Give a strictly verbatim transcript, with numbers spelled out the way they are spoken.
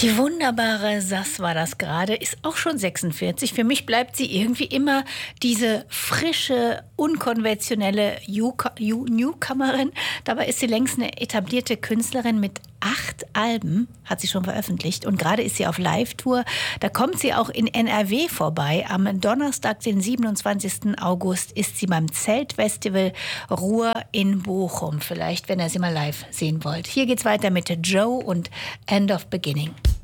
Die wunderbare Sass war das gerade, ist auch schon sechsundvierzig. Für mich bleibt sie irgendwie immer diese frische, unkonventionelle Newcomerin. Dabei ist sie längst eine etablierte Künstlerin mit acht Alben, hat sie schon veröffentlicht. Und gerade ist sie auf Live-Tour. Da kommt sie auch in N R W vorbei. Am Donnerstag, den siebenundzwanzigsten August, ist sie beim Zeltfestival Ruhr in Bochum. Vielleicht, wenn ihr sie mal live sehen wollt. Hier geht's weiter mit Joe und End of Beginning.